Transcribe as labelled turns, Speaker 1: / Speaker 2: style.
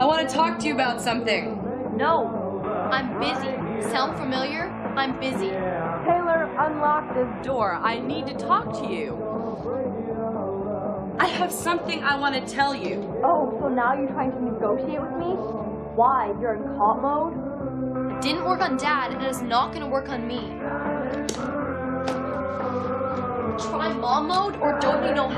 Speaker 1: I want to talk to you about something.
Speaker 2: No, I'm busy. Sound familiar? I'm busy.
Speaker 3: Taylor, unlock this
Speaker 1: Door, I need to talk to you. I have something I want to tell you.
Speaker 3: Oh, so now you're trying to negotiate with me? Why? You're in cop mode?
Speaker 2: It didn't work on Dad, and it's not gonna work on me. Try mom mode, or don't we know